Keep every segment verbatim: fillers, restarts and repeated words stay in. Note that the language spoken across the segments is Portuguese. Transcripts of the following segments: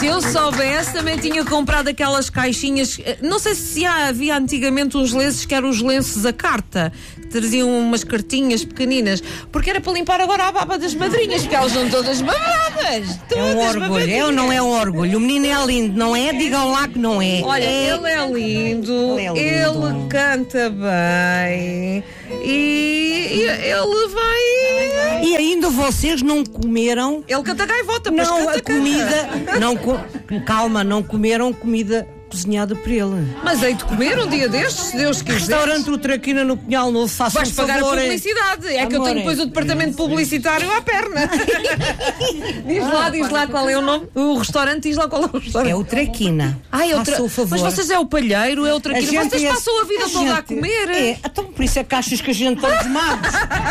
Se eu soubesse, também tinha comprado aquelas caixinhas. Não sei se há, havia antigamente uns lenços que eram os lenços a carta, que traziam umas cartinhas pequeninas, porque era para limpar agora a baba das madrinhas, porque elas são todas babadas. Todas é um orgulho, é ou não é um orgulho? O menino é lindo, não é? Digam lá que não é. Olha, é. ele é lindo, ele, é lindo. Ele canta bem e, e ele vai. E ainda vocês não comeram? Ele canta gaivota, mas não canta, a comida, canta. não co... calma, não comeram comida cozinhada por ele. Mas hei de comer um dia destes, se Deus quiser. Restaurante O Traquina no Pinhal Novo, faça Vais um pagar favor, a publicidade. É, é que eu tenho depois o departamento publicitário à perna. Diz lá, diz lá qual é o nome. O restaurante, diz lá qual é o restaurante. É o Traquina. Ah, é o tra... Mas vocês é o Palheiro, é o Traquina. Vocês é... passam a vida a toda gente... a comer. É, então por isso é que achas que a gente está desmados.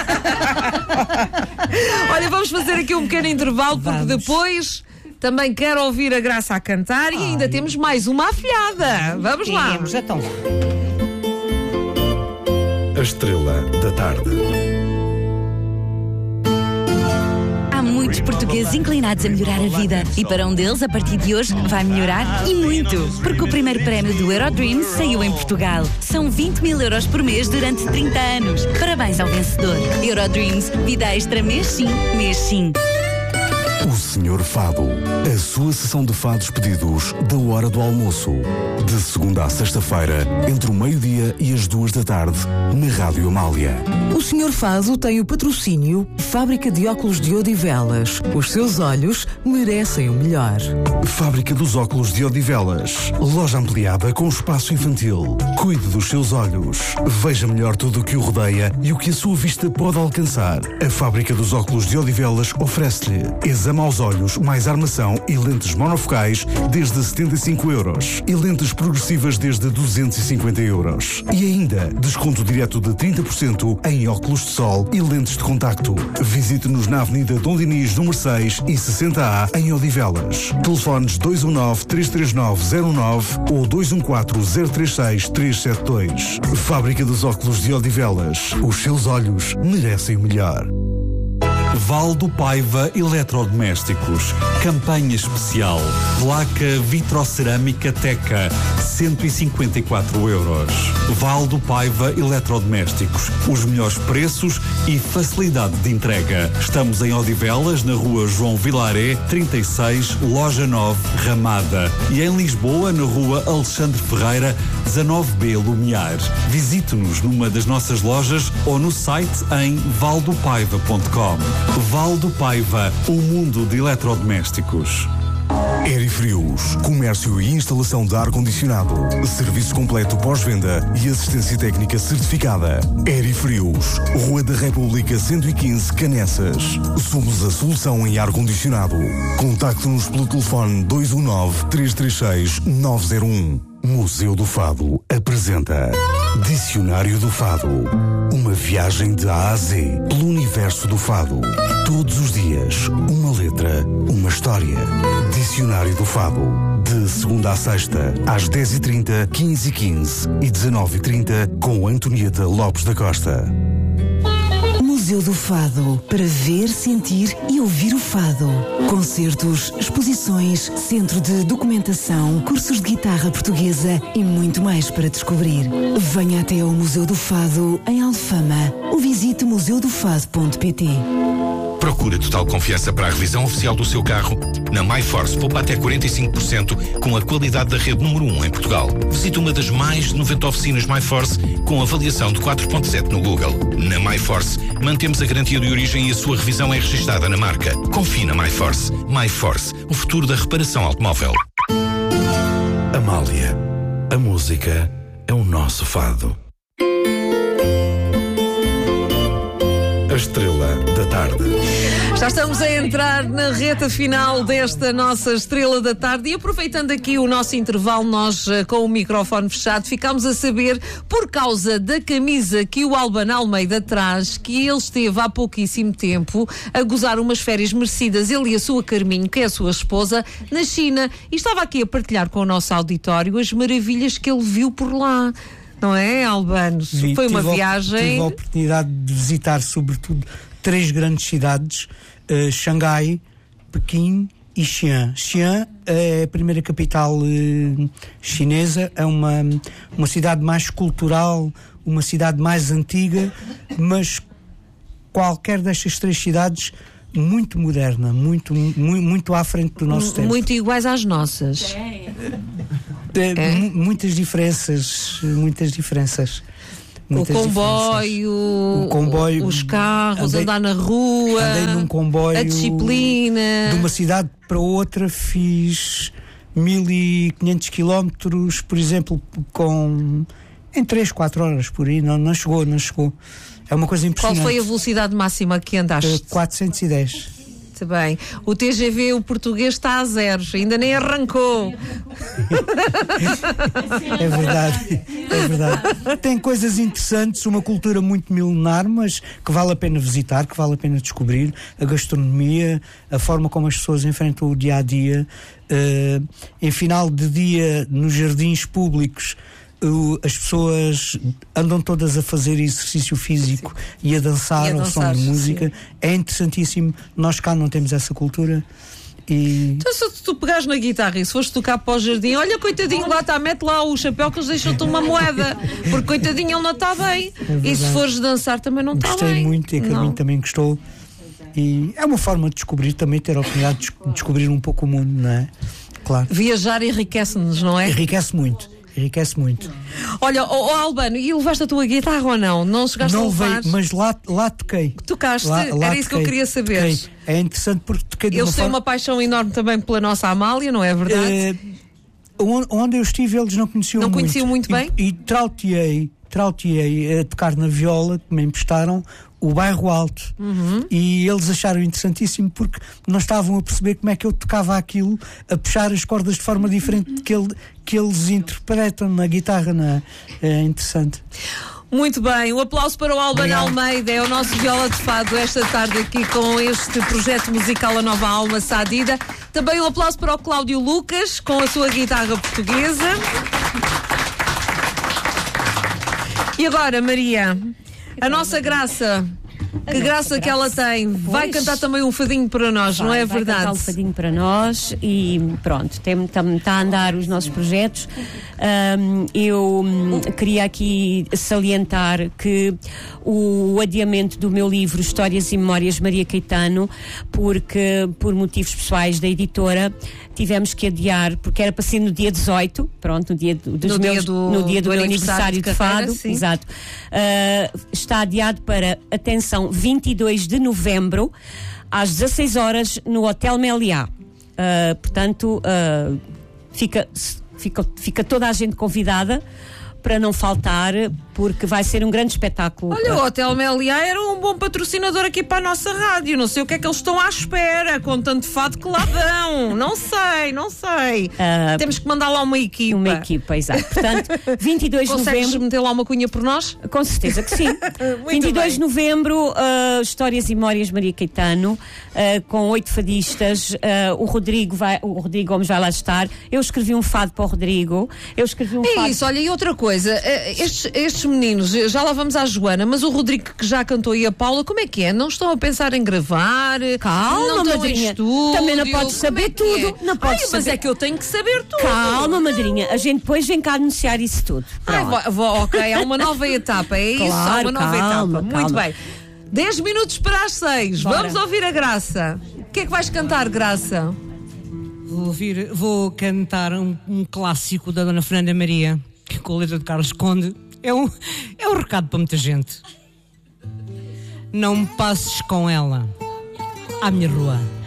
Olha, vamos fazer aqui um pequeno intervalo, porque vamos. depois também quero ouvir a Graça a cantar. Ai. E ainda temos mais uma afilhada. Vamos lá. Temos, então lá. A Estrela da Tarde. Há muitos portugueses inclinados a melhorar a vida e para um deles, a partir de hoje, vai melhorar e muito. Porque o primeiro prémio do Eurodreams saiu em Portugal. São vinte mil euros por mês durante trinta anos. Parabéns ao vencedor. Eurodreams, vida extra mês sim, mês sim. O Senhor Fado, a sua sessão de fados pedidos da hora do almoço, de segunda a sexta-feira, entre o meio-dia e as duas da tarde, na Rádio Amália. O Senhor Fado tem o patrocínio Fábrica de Óculos de Odivelas. Os seus olhos merecem o melhor. Fábrica dos Óculos de Odivelas, loja ampliada com espaço infantil. Cuide dos seus olhos, veja melhor tudo o que o rodeia e o que a sua vista pode alcançar. A Fábrica dos Óculos de Odivelas oferece-lhe exame aos olhos, mais armação e lentes monofocais desde setenta e cinco euros e lentes progressivas desde duzentos e cinquenta euros. E ainda, desconto direto de trinta por cento em óculos de sol e lentes de contacto. Visite-nos na Avenida Dom Dinis, número seis e sessenta A, em Odivelas. Telefones dois um nove, três três nove, zero nove ou dois um quatro, zero três seis, três sete dois. Fábrica dos Óculos de Odivelas. Os seus olhos merecem o melhor. Val do Paiva Eletrodomésticos. Campanha especial. Placa vitrocerâmica Teca, cento e cinquenta e quatro euros. Val do Paiva Eletrodomésticos. Os melhores preços e facilidade de entrega. Estamos em Odivelas, na rua João Vilaré, trinta e seis, loja nove, Ramada. E em Lisboa, na rua Alexandre Ferreira, dezanove B, Lumiar. Visite-nos numa das nossas lojas ou no site em valdopaiva ponto com. Val do Paiva, o mundo de eletrodomésticos. Aerifrios, comércio e instalação de ar-condicionado, serviço completo pós-venda e assistência técnica certificada. Aerifrios, Rua da República cento e quinze, Canessas. Somos a solução em ar-condicionado. Contacte-nos pelo telefone dois um nove, três três seis, nove zero um. Museu do Fado apresenta Dicionário do Fado. Uma viagem de A a Z pelo universo do fado. Todos os dias, uma letra, uma história. Dicionário do Fado. De segunda a sexta, às dez e trinta, quinze e quinze e dezenove e trinta, com Antonieta Lopes da Costa. Museu do Fado, para ver, sentir e ouvir o fado. Concertos, exposições, centro de documentação, cursos de guitarra portuguesa e muito mais para descobrir. Venha até ao Museu do Fado, em Alfama, ou visite museu do fado ponto pt. Procura total confiança para a revisão oficial do seu carro? Na MyForce, poupa até quarenta e cinco por cento com a qualidade da rede número um em Portugal. Visite uma das mais de noventa oficinas MyForce com avaliação de quatro ponto sete no Google. Na MyForce, mantemos a garantia de origem e a sua revisão é registada na marca. Confie na MyForce. MyForce, o futuro da reparação automóvel. Amália, a música é o nosso fado. A Estrela da Tarde. Já estamos a entrar na reta final desta nossa Estrela da Tarde e aproveitando aqui o nosso intervalo, nós com o microfone fechado ficámos a saber, por causa da camisa que o Albano Almeida traz, que ele esteve há pouquíssimo tempo a gozar umas férias merecidas, ele e a sua Carminho, que é a sua esposa, na China, e estava aqui a partilhar com o nosso auditório as maravilhas que ele viu por lá. Não é, Albano? Vi, Foi uma tive viagem... Tive a oportunidade de visitar, sobretudo, três grandes cidades, uh, Xangai, Pequim e Xi'an. Xi'an é a primeira capital uh, chinesa, é uma, uma cidade mais cultural, uma cidade mais antiga, mas qualquer destas três cidades muito moderna, muito, muito, muito à frente do nosso tempo. Muito iguais às nossas. É, é. Muitas diferenças, muitas diferenças. Muitas o, comboio, o comboio, os carros, andei, andar na rua, andei num comboio, a disciplina. De uma cidade para outra fiz mil e quinhentos quilómetros, por exemplo, com em três, quatro horas por aí, não, não chegou, não chegou. É uma coisa impressionante. Qual foi a velocidade máxima que andaste? quatrocentos e dez. Muito bem. O T G V, o português, está a zeros, ainda nem arrancou. É verdade, é verdade. Tem coisas interessantes, uma cultura muito milenar, mas que vale a pena visitar, que vale a pena descobrir. A gastronomia, a forma como as pessoas enfrentam o dia a dia. Uh, em final de dia, nos jardins públicos, Uh, as pessoas andam todas a fazer exercício físico e a dançar, e a dançar ao som de música. Sim. É interessantíssimo. Nós cá não temos essa cultura. E... Então, se tu pegares na guitarra e se fores tocar para o jardim, olha, coitadinho, lá está, mete lá o chapéu que eles deixam-te uma moeda, porque coitadinho ele não está bem. É e se fores dançar também não está bem. Gostei muito e a Carminho também gostou. E é uma forma de descobrir, também ter a oportunidade de descobrir um pouco o mundo, não é? Claro. Viajar enriquece-nos, não é? Enriquece muito. Enriquece muito. Olha, oh, oh Albano, e levaste a tua guitarra ou não? Não chegaste não a levar? Não, mas lá, lá toquei. Tocaste? Lá, lá Era isso toquei, que eu queria saber. Toquei. É interessante porque toquei de Eles uma têm forma... uma paixão enorme também pela nossa Amália, não é verdade? Uh, onde eu estive eles não conheciam não muito. Não conheciam muito bem? E, e trauteei, trauteei a tocar na viola, que me emprestaram, o Bairro Alto. Uhum. E eles acharam interessantíssimo porque não estavam a perceber como é que eu tocava aquilo, a puxar as cordas de forma diferente que, ele, que eles interpretam na guitarra, não é? É interessante. Muito bem, um aplauso para o Albano Almeida, é o nosso viola de fado esta tarde aqui com este projeto musical A Nova Alma Sadida. Também um aplauso para o Cláudio Lucas com a sua guitarra portuguesa. E agora, Maria, a nossa Graça, que graça que ela tem, vai cantar também um fadinho para nós, não é verdade? Vai cantar um fadinho para nós e pronto, está a andar os nossos projetos. Um, eu um, queria aqui salientar que o adiamento do meu livro Histórias e Memórias Maria Caetano, porque por motivos pessoais da editora tivemos que adiar, porque era para ser no dia dezoito, pronto, no dia do, dos no meus, dia do, no dia do, do meu aniversário, aniversário de, carreira, de fado, sim. Exato. Uh, está adiado para, atenção, vinte e dois de novembro, às dezasseis horas, no Hotel Meliá. Uh, portanto, uh, fica, fica, fica toda a gente convidada para não faltar, porque vai ser um grande espetáculo. Olha, o Hotel Meliá era um bom patrocinador aqui para a nossa rádio. Não sei o que é que eles estão à espera com tanto fado que lá dão. Não sei, não sei. Uh, Temos que mandar lá uma equipa. Uma equipa, exato. Portanto, vinte e dois de novembro. Consegues meter lá uma cunha por nós? Com certeza que sim. vinte e dois de novembro, uh, Histórias e Memórias Maria Caetano, uh, com oito fadistas. Uh, o Rodrigo vai, o Rodrigo Gomes vai lá estar. Eu escrevi um fado para o Rodrigo. Eu escrevi um é fado. Isso, olha, e outra coisa. Estes, estes meninos, já lá vamos à Joana, mas o Rodrigo que já cantou e a Paula, como é que é? Não estão a pensar em gravar? Calma, não estão madrinha. Em estúdio? Também não podes saber é tudo. É? Não podes Ai, saber. Mas é que eu tenho que saber tudo. Calma, madrinha. A gente depois vem cá anunciar isso tudo. Ai, vou, vou, ok, há uma nova etapa, é isso? Claro, há uma nova calma, etapa. calma. Muito bem. dez minutos para as seis. Bora. Vamos ouvir a Graça. O que é que vais cantar, Graça? Vou, ouvir, vou cantar um, um clássico da Dona Fernanda Maria, que com a letra de Carlos Conde. É um, é um recado para muita gente. Não me passes com ela à minha rua.